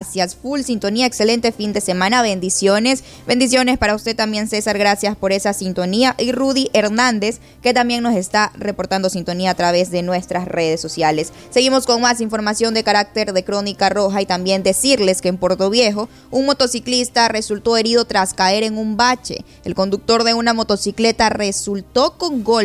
gracias. Full sintonía, excelente fin de semana, bendiciones. Bendiciones para usted también, César, gracias por esa sintonía. Y Rudy Hernández, que también nos está reportando sintonía a través de nuestras redes sociales. Seguimos con más información de carácter de Crónica Roja y también decirles que en Puerto Viejo un motociclista resultó herido tras caer en un bache. El conductor de una motocicleta resultó con golpes